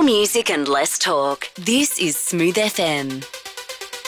music and less talk. This is Smooth FM.